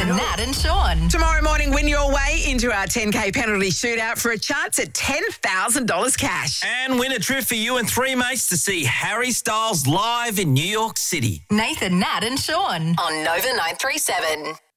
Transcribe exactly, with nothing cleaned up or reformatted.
Nat and Sean. Tomorrow morning, win your way into our ten K penalty shootout for a chance at ten thousand dollars cash. And win a trip for you and three mates to see Harry Styles live in New York City. Nathan, Nat and Sean on Nova nine three seven.